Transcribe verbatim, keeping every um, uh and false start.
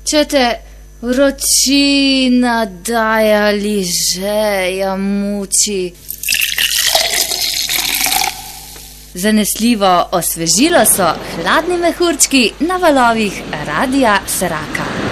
Če te vročina daje ali žeja muči. Zanesljivo osvežilo so hladni mehurčki na valovih Radia Sraka.